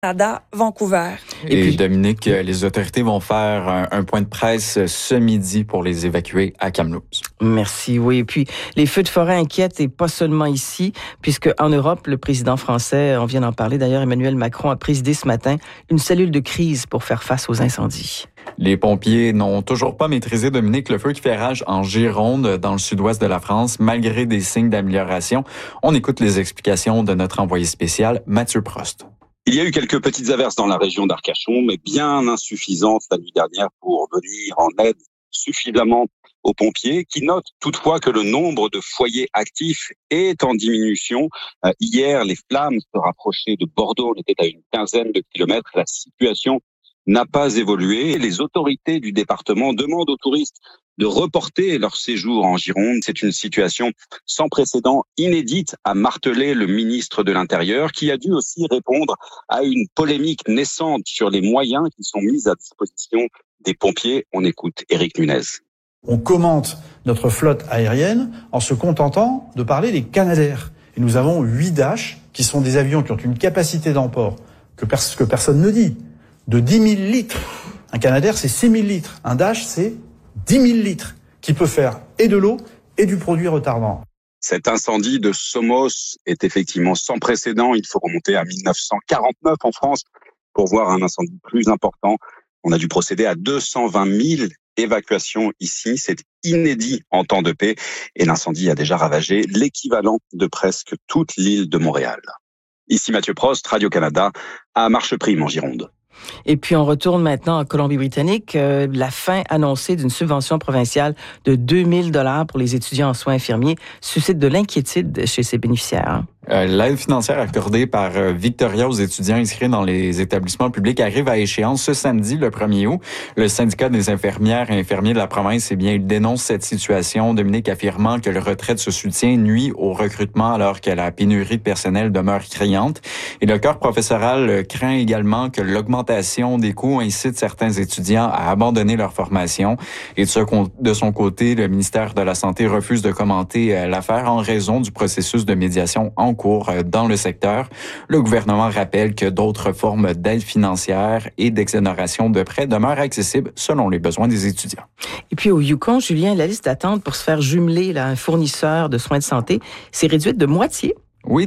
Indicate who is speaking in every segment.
Speaker 1: Canada, Vancouver.
Speaker 2: Et puis, Dominique, les autorités vont faire un point de presse ce midi pour les évacuer à Kamloops.
Speaker 3: Merci, oui. Et puis, les feux de forêt inquiètent, et pas seulement ici, puisque en Europe, le président français, on vient d'en parler d'ailleurs, Emmanuel Macron a présidé ce matin une cellule de crise pour faire face aux incendies.
Speaker 2: Les pompiers n'ont toujours pas maîtrisé, Dominique, le feu qui fait rage en Gironde, dans le sud-ouest de la France, malgré des signes d'amélioration. On écoute les explications de notre envoyé spécial, Mathieu Prost.
Speaker 4: Il y a eu quelques petites averses dans la région d'Arcachon, mais bien insuffisantes la nuit dernière pour venir en aide suffisamment aux pompiers, qui notent toutefois que le nombre de foyers actifs est en diminution. Hier, les flammes se rapprochaient de Bordeaux, on était à une quinzaine de kilomètres. La situation n'a pas évolué. Les autorités du département demandent aux touristes de reporter leur séjour en Gironde. C'est une situation sans précédent, inédite, a martelé le ministre de l'Intérieur, qui a dû aussi répondre à une polémique naissante sur les moyens qui sont mis à disposition des pompiers. On écoute Éric Nunez.
Speaker 5: On commente notre flotte aérienne en se contentant de parler des Canadair. Et nous avons 8 Dash, qui sont des avions qui ont une capacité d'emport que personne ne dit, de 10 000 litres. Un Canadair, c'est 6 000 litres. Un Dash, c'est 10 000 litres, qui peut faire et de l'eau et du produit retardant.
Speaker 4: Cet incendie de Somos est effectivement sans précédent. Il faut remonter à 1949 en France pour voir un incendie plus important. On a dû procéder à 220 000 évacuations ici. C'est inédit en temps de paix. Et l'incendie a déjà ravagé l'équivalent de presque toute l'île de Montréal. Ici Mathieu Prost, Radio-Canada, à Marcheprime en Gironde.
Speaker 3: Et puis, on retourne maintenant en Colombie-Britannique. La fin annoncée d'une subvention provinciale de 2 000 $ pour les étudiants en soins infirmiers suscite de l'inquiétude chez ses bénéficiaires.
Speaker 2: L'aide financière accordée par Victoria aux étudiants inscrits dans les établissements publics arrive à échéance ce samedi, le 1er août. Le syndicat des infirmières et infirmiers de la province, il dénonce cette situation, Dominique, affirmant que le retrait de ce soutien nuit au recrutement alors que la pénurie de personnel demeure criante. Et le corps professoral craint également que l'augmentation des coûts incite certains étudiants à abandonner leur formation. Et de son côté, le ministère de la Santé refuse de commenter l'affaire en raison du processus de médiation en cours dans le secteur. Le gouvernement rappelle que d'autres formes d'aide financière et d'exonération de prêts demeurent accessibles selon les besoins des étudiants.
Speaker 3: Et puis au Yukon, Julien, la liste d'attente pour se faire jumeler un fournisseur de soins de santé s'est réduite de moitié.
Speaker 2: Oui,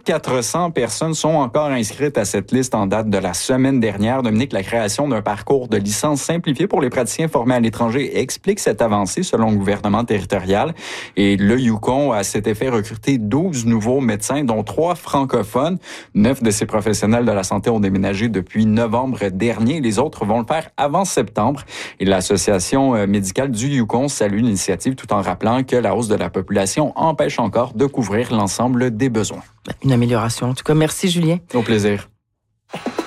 Speaker 2: 2400 personnes sont encore inscrites à cette liste en date de la semaine dernière. Dominique, la création d'un parcours de licence simplifié pour les praticiens formés à l'étranger explique cette avancée selon le gouvernement territorial. Et le Yukon a à cet effet recruté 12 nouveaux médecins, dont 3 francophones. 9 de ces professionnels de la santé ont déménagé depuis novembre dernier. Les autres vont le faire avant septembre. Et l'Association médicale du Yukon salue l'initiative tout en rappelant que la hausse de la population empêche encore de couvrir l'ensemble des besoins.
Speaker 3: Une amélioration. En tout cas, merci Julien.
Speaker 2: Au plaisir.